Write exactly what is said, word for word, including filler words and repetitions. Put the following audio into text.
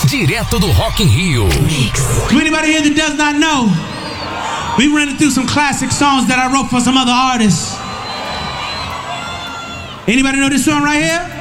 direto do Rock in Rio. To anybody here that does not know, we running through some classic songs that I wrote for some other artists. Anybody know this song right here?